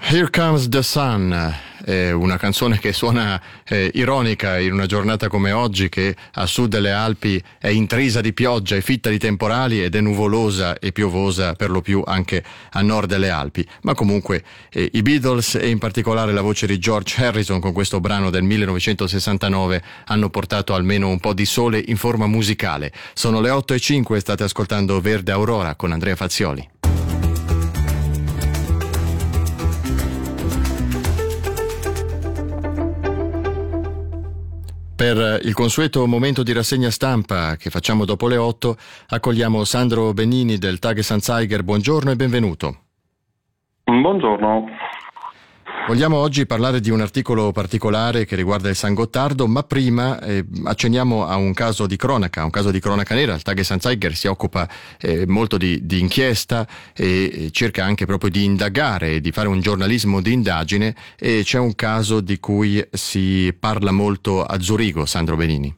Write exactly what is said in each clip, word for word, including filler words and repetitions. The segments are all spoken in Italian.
Here Comes the Sun è una canzone che suona eh, ironica in una giornata come oggi, che a sud delle Alpi è intrisa di pioggia e fitta di temporali ed è nuvolosa e piovosa per lo più anche a nord delle Alpi. Ma comunque eh, i Beatles e in particolare la voce di George Harrison con questo brano del millenovecentosessantanove hanno portato almeno un po' di sole in forma musicale. Sono le otto e cinque e state ascoltando Verde Aurora con Andrea Fazioli. Per il consueto momento di rassegna stampa che facciamo dopo le otto, accogliamo Sandro Benini del Tages-Anzeiger. Buongiorno e benvenuto. Buongiorno. Vogliamo oggi parlare di un articolo particolare che riguarda il San Gottardo, ma prima eh, accenniamo a un caso di cronaca, un caso di cronaca nera. Il Tages-Anzeiger si occupa eh, molto di, di inchiesta e cerca anche proprio di indagare, di fare un giornalismo di indagine, e c'è un caso di cui si parla molto a Zurigo, Sandro Benini.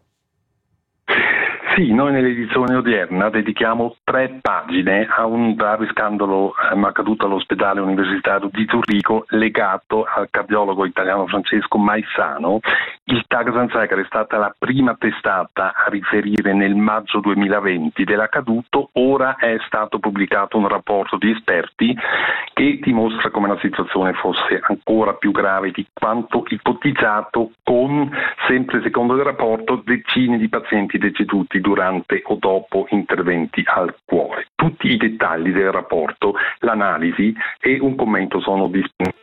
Sì, noi nell'edizione odierna dedichiamo tre pagine a un grave scandalo eh, accaduto all'ospedale universitario di Zurigo legato al cardiologo italiano Francesco Maissano. Il Tages-Anzeiger è stata la prima testata a riferire nel maggio duemilaventi dell'accaduto. Ora è stato pubblicato un rapporto di esperti che dimostra come la situazione fosse ancora più grave di quanto ipotizzato, con, sempre secondo il rapporto, decine di pazienti deceduti durante o dopo interventi al cuore. Tutti i dettagli del rapporto, l'analisi e un commento sono disponibili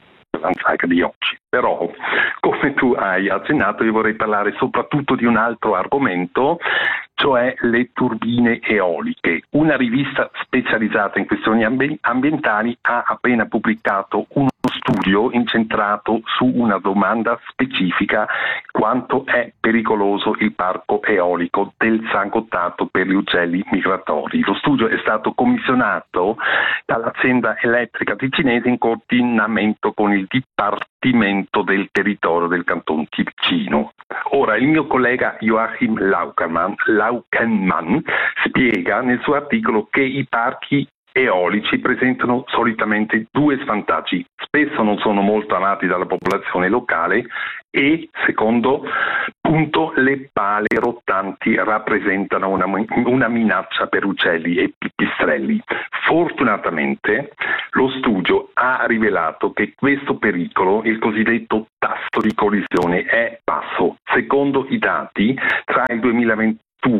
di oggi. Però, come tu hai accennato, io vorrei parlare soprattutto di un altro argomento, cioè le turbine eoliche. Una rivista specializzata in questioni ambi- ambientali ha appena pubblicato uno studio incentrato su una domanda specifica: quanto è pericoloso il parco eolico del San Gottardo per gli uccelli migratori. Lo studio è stato commissionato dall'azienda elettrica ticinese in coordinamento con il Dipartimento del Territorio del Canton Ticino. Ora, il mio collega Joachim Laukenmann, Laukenmann spiega nel suo articolo che i parchi eolici presentano solitamente due svantaggi: spesso non sono molto amati dalla popolazione locale e, secondo punto, le pale rottanti rappresentano una, una minaccia per uccelli e pipistrelli. Fortunatamente lo studio ha rivelato che questo pericolo, il cosiddetto tasso di collisione, è basso. Secondo i dati, tra il duemilaventi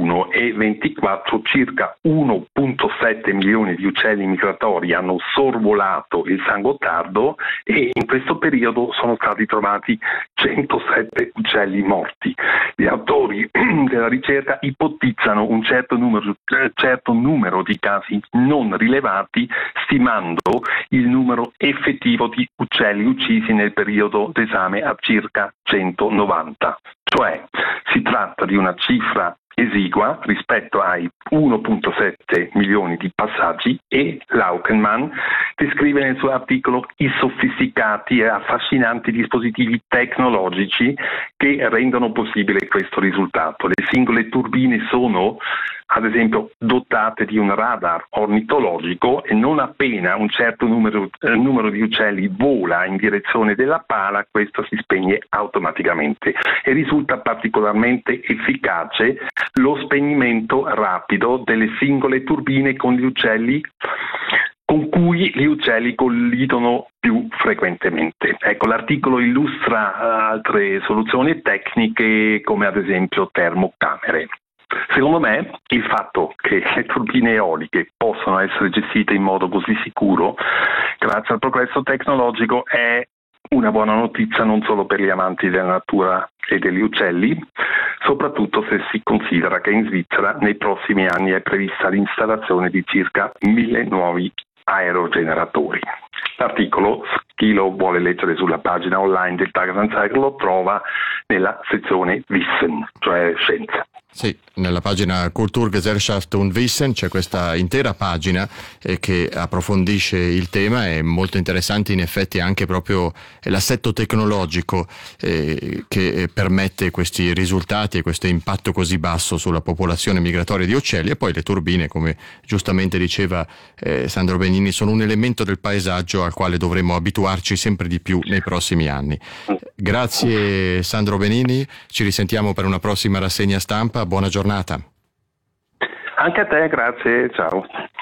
e ventiquattro circa uno virgola sette milioni di uccelli migratori hanno sorvolato il San Gottardo e in questo periodo sono stati trovati centosette uccelli morti. Gli autori della ricerca ipotizzano un certo numero, certo numero di casi non rilevati, stimando il numero effettivo di uccelli uccisi nel periodo d'esame a circa centonovanta. Cioè, si tratta di una cifra esigua rispetto ai uno virgola sette milioni di passaggi, e Laukenmann descrive nel suo articolo i sofisticati e affascinanti dispositivi tecnologici che rendono possibile questo risultato. Le singole turbine sono, ad esempio, dotate di un radar ornitologico e non appena un certo numero, eh, numero di uccelli vola in direzione della pala, questo si spegne automaticamente, e risulta particolarmente efficace lo spegnimento rapido delle singole turbine con gli uccelli con cui gli uccelli collidono più frequentemente. Ecco, l'articolo illustra altre soluzioni tecniche come ad esempio termocamere. Secondo me il fatto che le turbine eoliche possano essere gestite in modo così sicuro grazie al progresso tecnologico è una buona notizia non solo per gli amanti della natura e degli uccelli, soprattutto se si considera che in Svizzera nei prossimi anni è prevista l'installazione di circa mille nuovi aerogeneratori. L'articolo, chi lo vuole leggere sulla pagina online del Tages-Anzeiger, lo trova nella sezione Wissen, cioè scienza. Sì, nella pagina Kulturgesellschaft und Wissen c'è questa intera pagina eh, che approfondisce il tema. È molto interessante in effetti anche proprio l'assetto tecnologico eh, che permette questi risultati e questo impatto così basso sulla popolazione migratoria di uccelli, e poi le turbine, come giustamente diceva eh, Sandro Benini, sono un elemento del paesaggio al quale dovremo abituarci sempre di più nei prossimi anni. Grazie Sandro Benini, ci risentiamo per una prossima rassegna stampa. Buona giornata. Anche a te, grazie, ciao.